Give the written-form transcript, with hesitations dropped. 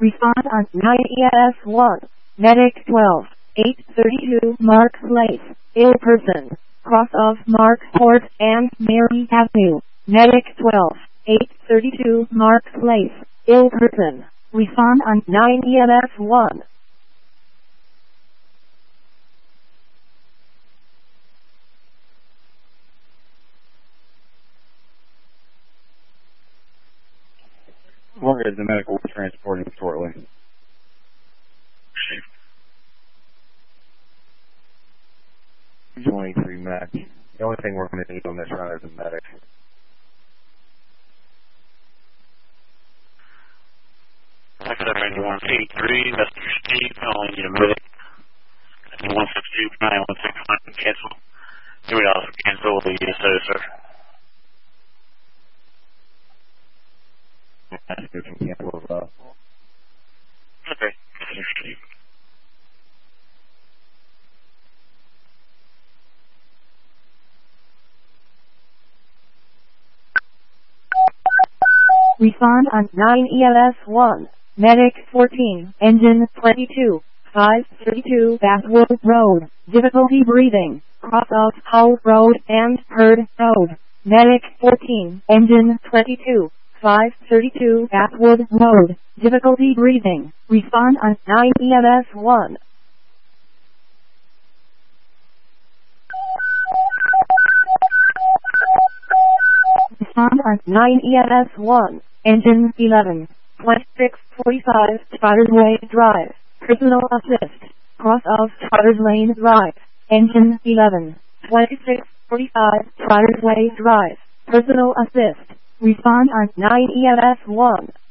Respond on 9 ES 1. Medic 12. 832 Mark Place. Ill person. Cross of Mark Court and Mary Avenue. Medic 12. 832 Mark Place. Ill person. Respond on 9 EMS 1. We'll get the medical transporting shortly. .23 match. The only thing we're going to need on this run is a medic. Sector 9183, Mr. Steve, calling you a medic. 162, 9161, cancel. You would also cancel the ESO, sir. You can cancel as well. Okay, Mr. Steve. Respond on 9 ELS 1. Medic 14. Engine 22. 532 Bathwood Road. Difficulty breathing. Cross of Hull Road and Hurd Road. Medic 14. Engine 22. 532 Bathwood Road. Difficulty breathing. Respond on 9 ELS 1. Respond on 9 EMS 1. Engine 11. 2645 Trotters Way Drive. Personal assist. Cross of Trotters Lane Drive. Engine 11. 2645 Trotters Way Drive. Personal assist. Respond on 9 EMS 1.